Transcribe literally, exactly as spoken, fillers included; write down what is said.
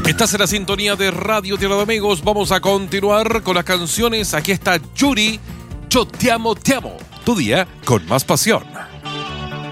Estás en la sintonía de Radio Tierra de Amigos. Vamos a continuar con las canciones. Aquí está Yuri, Yo te amo, te amo. Tu día con más pasión.